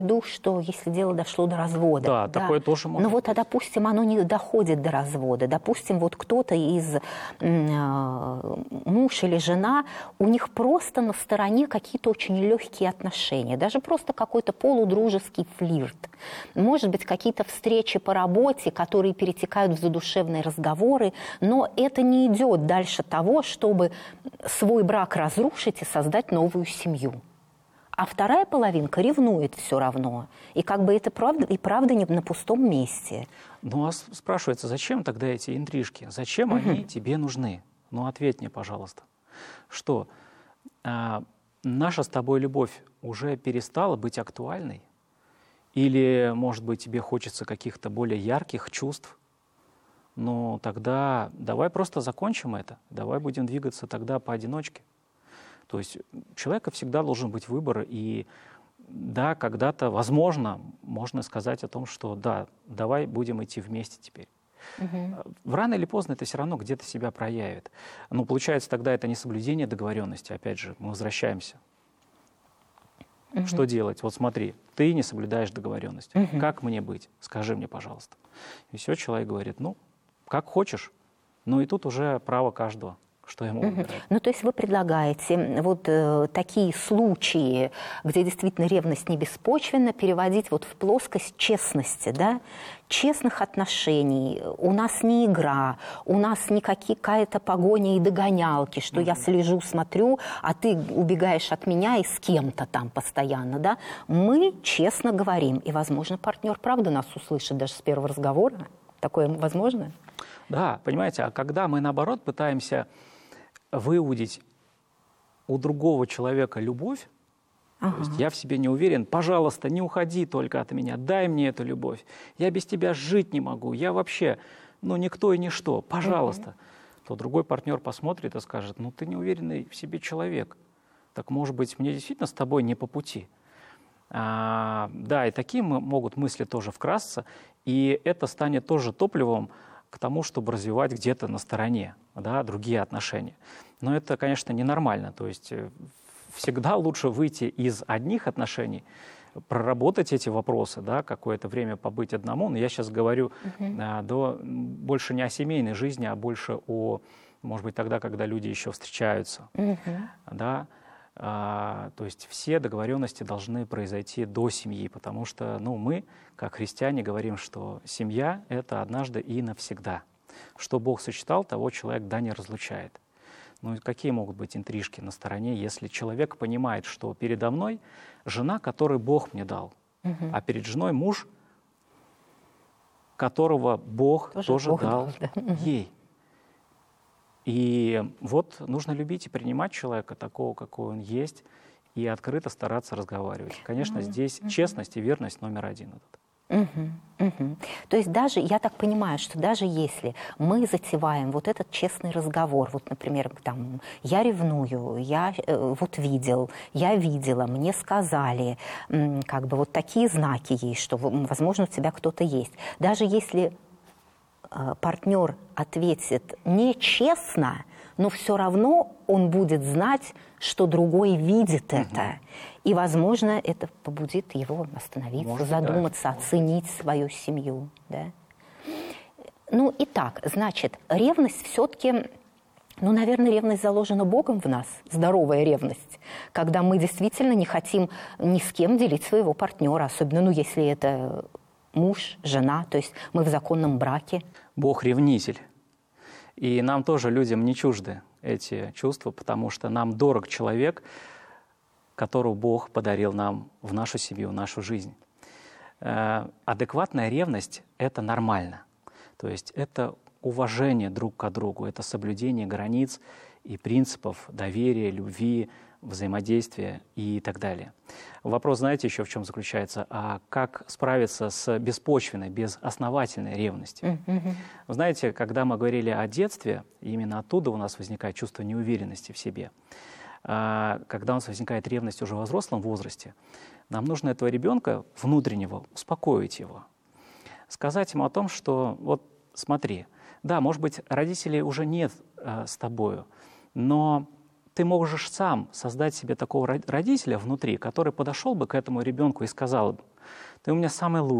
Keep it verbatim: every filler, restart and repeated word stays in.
виду, что если дело дошло до развода. Да, да. Такое тоже может. Но вот, а, допустим, оно не доходит до развода. Допустим, вот кто-то из э, муж или жена, у них просто на стороне какие-то очень легкие отношения. Даже просто какой-то полудружеский флирт. Может быть, какие-то встречи по работе, которые перетекают в задушевные разговоры, но это не идет дальше того, чтобы свой брак разрушить и создать новую семью. А вторая половинка ревнует все равно. И как бы это правда, и правда не на пустом месте. Ну, а спрашивается, зачем тогда эти интрижки? Зачем угу. они тебе нужны? Ну, ответь мне, пожалуйста. Что, а, наша с тобой любовь уже перестала быть актуальной? Или, может быть, тебе хочется каких-то более ярких чувств? Ну, тогда давай просто закончим это. Давай будем двигаться тогда поодиночке. То есть у человека всегда должен быть выбор, и да, когда-то, возможно, можно сказать о том, что да, давай будем идти вместе теперь. Угу. Рано или поздно это все равно где-то себя проявит. Но получается тогда это не соблюдение договоренности, опять же, мы возвращаемся. Угу. Что делать? Вот смотри, ты не соблюдаешь договоренность. Угу. Как мне быть? Скажи мне, пожалуйста. И все, человек говорит, ну, как хочешь. Ну и тут уже право каждого. Что ему выбирать. Угу. Ну, то есть вы предлагаете вот э, такие случаи, где действительно ревность не беспочвенна, переводить вот в плоскость честности, да? Честных отношений. У нас не игра, у нас не какая-то погоня и догонялки, что угу. я слежу, смотрю, а ты убегаешь от меня и с кем-то там постоянно, да? Мы честно говорим, и, возможно, партнер правда нас услышит даже с первого разговора. Такое возможно? Да, понимаете, а когда мы, наоборот, пытаемся выудить у другого человека любовь, ага. то есть я в себе не уверен, пожалуйста, не уходи только от меня, дай мне эту любовь, я без тебя жить не могу, я вообще, ну, никто и ничто, пожалуйста. Ага. То другой партнер посмотрит и скажет, ну, ты неуверенный в себе человек, так, может быть, мне действительно с тобой не по пути. А, да, и такие могут мысли тоже вкрасться, и это станет тоже топливом к тому, чтобы развивать где-то на стороне, да, другие отношения. Но это, конечно, ненормально. То есть всегда лучше выйти из одних отношений, проработать эти вопросы, да, какое-то время побыть одному. Но я сейчас говорю uh-huh. а, до, больше не о семейной жизни, а больше о, может быть, тогда, когда люди еще встречаются. Uh-huh. Да. А, то есть все договоренности должны произойти до семьи, потому что ну, мы, как христиане, говорим, что семья — это однажды и навсегда. Что Бог сочетал, того человек да не разлучает. Ну и какие могут быть интрижки на стороне, если человек понимает, что передо мной жена, которую Бог мне дал, угу. а перед женой муж, которого Бог тоже, тоже Бог дал да. ей. И вот нужно любить и принимать человека такого, какой он есть, и открыто стараться разговаривать. Конечно, mm-hmm. здесь mm-hmm. честность и верность номер один. Угу, угу. То есть даже, я так понимаю, что даже если мы затеваем вот этот честный разговор, вот, например, там, я ревную, я э, вот видел, я видела, мне сказали, м, как бы вот такие знаки есть, что, возможно, у тебя кто-то есть. Даже если э, партнер ответит нечестно, но все равно он будет знать, что другой видит uh-huh. это. И, возможно, это побудит его остановиться, может, задуматься, да. оценить свою семью. Да? Ну, итак, значит, ревность все-таки, ну, наверное, ревность заложена Богом в нас, здоровая ревность, когда мы действительно не хотим ни с кем делить своего партнера, особенно, ну, если это муж, жена, то есть мы в законном браке. Бог ревнитель. И нам тоже, людям, не чужды эти чувства, потому что нам дорог человек, которого Бог подарил нам в нашу семью, в нашу жизнь. Э, адекватная ревность – это нормально. То есть это уважение друг к другу, это соблюдение границ и принципов доверия, любви, взаимодействия и так далее. Вопрос, знаете, еще в чем заключается? А как справиться с беспочвенной, безосновательной ревностью? Mm-hmm. Вы знаете, когда мы говорили о детстве, именно оттуда у нас возникает чувство неуверенности в себе. А когда у нас возникает ревность уже в взрослом возрасте, нам нужно этого ребенка внутреннего успокоить его. Сказать ему о том, что вот смотри, да, может быть, родителей уже нет э, с тобою, но ты можешь сам создать себе такого родителя внутри, который подошел бы к этому ребенку и сказал бы, ты у меня самый лучший.